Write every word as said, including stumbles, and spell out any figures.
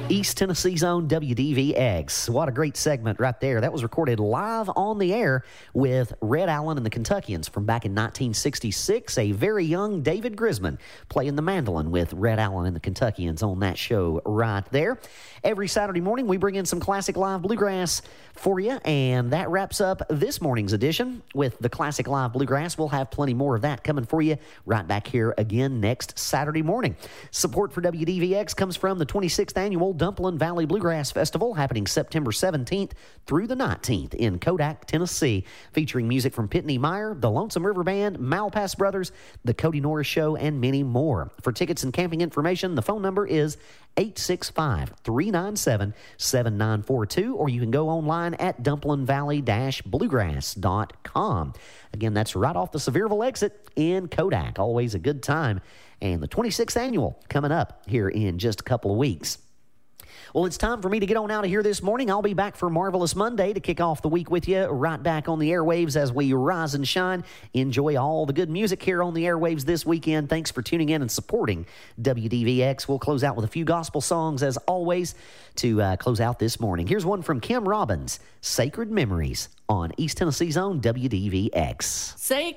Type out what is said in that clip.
East Tennessee's own W D V X. What a great segment right there. That was recorded live on the air with Red Allen and the Kentuckians from back in nineteen sixty-six. A very young David Grisman playing the mandolin with Red Allen and the Kentuckians on that show right there. Every Saturday morning, we bring in some classic live bluegrass for you, and that wraps up this morning's edition with the classic live bluegrass. We'll have plenty more of that coming for you right back here again next Saturday morning. Support for W D V X comes from the twenty-sixth Annual Dumplin Valley Bluegrass Festival, happening September seventeenth through the nineteenth in Kodak, Tennessee, featuring music from Pitney Meyer, the Lonesome River Band, Malpass Brothers, the Cody Norris Show, and many more. For tickets and camping information, the phone number is eight six five, three nine seven, seven nine four two, or you can go online at dumplin valley dash bluegrass dot com. Again, that's right off the Sevierville exit in Kodak. Always a good time. And the twenty-sixth Annual coming up here in just a couple of weeks. Well, it's time for me to get on out of here this morning. I'll be back for Marvelous Monday to kick off the week with you, right back on the airwaves as we rise and shine. Enjoy all the good music here on the airwaves this weekend. Thanks for tuning in and supporting W D V X. We'll close out with a few gospel songs, as always, to uh, close out this morning. Here's one from Kim Robbins, Sacred Memories, on East Tennessee's own W D V X. Sacred